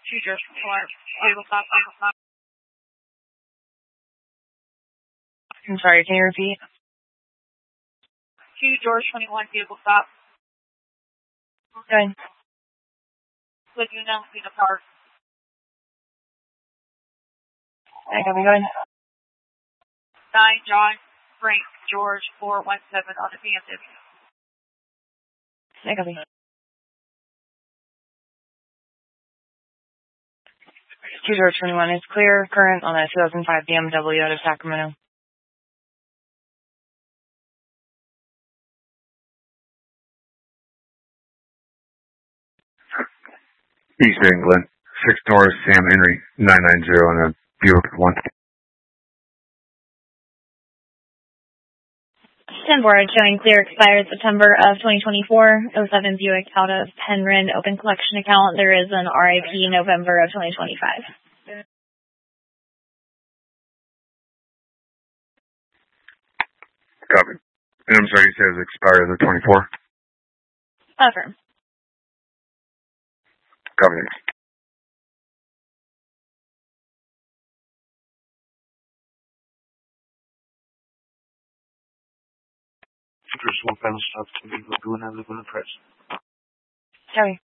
George 4, tabletop. I'm sorry, can you repeat? 2 George 21, tabletop. Okay. Laguna, Laguna Park. I copy, go ahead. 9 John Frank George 417 on the BMW. I copy. 2 George 21 is clear, current on a 2005 BMW out of Sacramento. East England, 6 North, Sam Henry, 990 on a Buick 1. 10 board showing clear expired September of 2024. 07 Buick out of Penryn open collection account. There is an RIP November of 2025. Copy. And I'm sorry, you said it was expired of the 24? Affirm. Copy. First one panel stop to be Laguna Press. Copy.